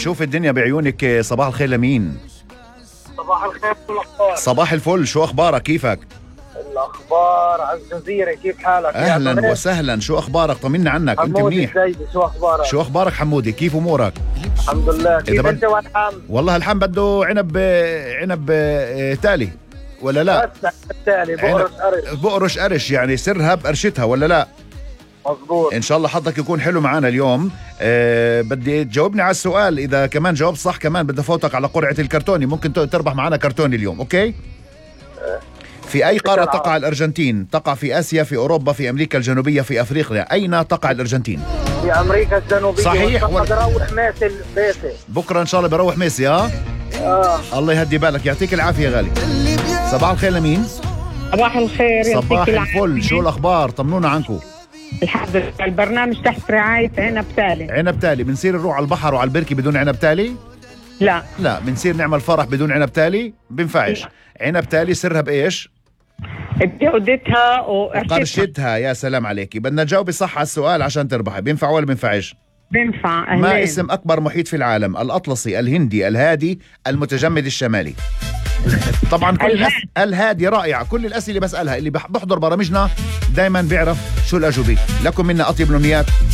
بنشوف الدنيا بعيونك. صباح الخير لمين؟ صباح الخير والأخبار. صباح الفل، شو اخبارك؟ كيفك؟ الأخبار على الجزيرة، كيف حالك؟ اهلا وسهلا، شو اخبارك؟ طمنا عنك. انت منيح؟ شو أخبارك؟ شو اخبارك حمودي؟ كيف امورك؟ الحمد لله. كيف انت والحم؟ والله الحم بده عنب تالي ولا لا؟ التالي بقرش قرش يعني سرها بقرشتها ولا لا؟ مظبوط. ان شاء الله حظك يكون حلو معنا اليوم. بدي تجاوبني على السؤال، اذا كمان جاوبت صح كمان بدي فوتك على قرعة الكرتوني، ممكن تربح معنا كرتوني اليوم. اوكي؟ في اي قارة تقع الارجنتين؟ تقع في اسيا، في اوروبا، في امريكا الجنوبية، في افريقيا؟ اين تقع الارجنتين؟ في امريكا الجنوبية. صحيح. بروح ميسي بيتي بكره ان شاء الله بروح ميسي. الله يهدي بالك، يعطيك العافية يا غالي. صباح الخير لمين؟ صباح الخير. صباح الفل، شو الاخبار؟ طمنونا عنكم. الحمد لله. البرنامج تحت رعاية عنب تالي. عنب تالي. بنصير نروح على البحر وعلى البركة بدون عنب تالي؟ لا بنصير نعمل فرح بدون عنب تالي؟ بنفعش. عنب تالي سرها بايش؟ بجودتها وقرشتها. يا سلام عليكي. بدنا تجاوبي صح على السؤال عشان تربحي. بينفع ولا بينفعش؟ بينفع. أهلين. ما اسم اكبر محيط في العالم؟ الاطلسي، الهندي، الهادي، المتجمد الشمالي؟ طبعا كل الهادي رائعة. كل الأسئلة بسألها اللي بحضر برامجنا دايما بيعرف شو الأجوبة. لكم منا أطيب الأمنيات.